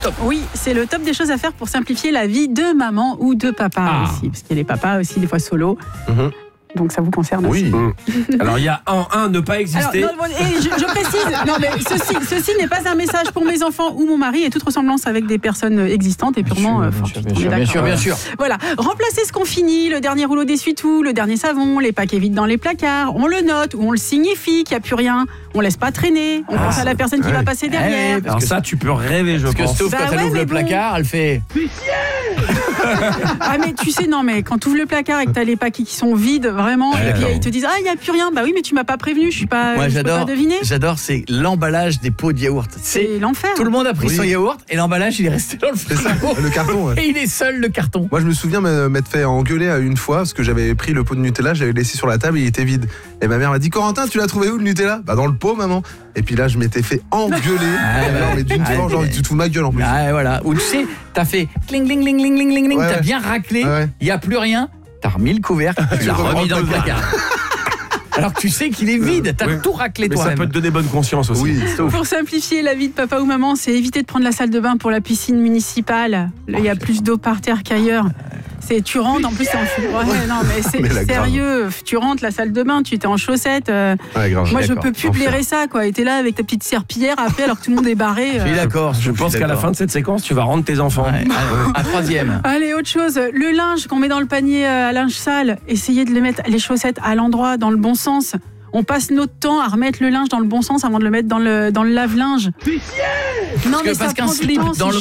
Top. Oui, c'est le top des choses à faire pour simplifier la vie de maman ou de papa aussi. Parce qu'il y a les papas aussi, des fois solo. Donc ça vous concerne aussi. Alors il y a ne pas exister. Alors, je précise, non mais ceci n'est pas un message pour mes enfants ou mon mari et toute ressemblance avec des personnes existantes et purement fortuites. Bien sûr. Voilà, remplacez ce qu'on finit, le dernier rouleau d'essuie-tout, le dernier savon, les paquets vides dans les placards, on le note ou on le signifie qu'il n'y a plus rien, on laisse pas traîner, on pense à la personne qui va passer derrière. Alors ça tu peux rêver, je pense. Parce que sauf quand elle ouvre le placard, elle fait... Ah mais tu sais, non mais quand tu ouvres le placard et que tu as les paquets qui sont vides, vraiment, et puis ils te disent il n'y a plus rien, bah oui mais tu m'as pas prévenu, je peux pas deviner. J'adore, c'est l'emballage des pots de yaourt. C'est l'enfer. Tout le monde a pris son yaourt et l'emballage il est resté dans le frigo. Le carton. Et il est seul, le carton. Moi je me souviens m'être fait engueuler une fois parce que j'avais pris le pot de Nutella, j'avais laissé sur la table et il était vide. Et ma mère m'a dit Corentin, tu l'as trouvé où le Nutella ? Bah dans le pot maman. Et puis là je m'étais fait engueuler. Mais d'une fois genre tu te fous de ma gueule en plus. Voilà. Ou tu sais, t'as fait cling cling cling cling cling cling, t'as bien raclé, il y a plus rien, t'as remis le couvercle, tu l'as remis dans le placard. Alors que tu sais qu'il est vide, t'as tout raclé mais toi-même. Ça peut te donner bonne conscience aussi. Oui. Pour simplifier la vie de papa ou maman, c'est éviter de prendre la salle de bain pour la piscine municipale. Là, il y a plus d'eau par terre qu'ailleurs. Tu rentres, en plus c'est en non mais c'est sérieux, tu rentres la salle de bain, tu étais en chaussettes. Moi je peux plus blairer ça quoi. Et t'es là avec ta petite serpillière après alors que tout le monde est barré. Je suis d'accord. Je pense qu'à la fin de cette séquence, tu vas rendre tes enfants. Un troisième. Allez, autre chose, le linge qu'on met dans le panier à linge sale, essayez de les mettre les chaussettes à l'endroit, dans le bon sens. On passe notre temps à remettre le linge dans le bon sens avant de le mettre dans le lave-linge. Non, mais Parce qu'un slip dans le